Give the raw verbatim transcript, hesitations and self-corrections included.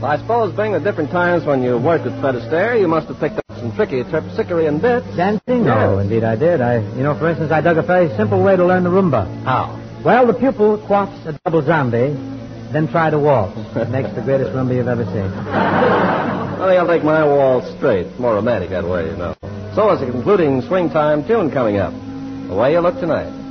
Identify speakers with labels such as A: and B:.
A: I suppose, being the different times when you worked with Fred Astaire, you must have picked up some tricky terpsichore bits.
B: Dancing? No,
A: Yes.
B: indeed I did. I, you know, for instance, I dug a very simple way to learn the rumba.
A: How?
B: Well, the pupil quaffs a double zombie, then try to waltz. It makes the greatest rumba you've ever seen.
A: I think I'll take my waltz straight. It's more romantic that way, you know. So is a concluding swing time tune coming up. The Way You Look Tonight.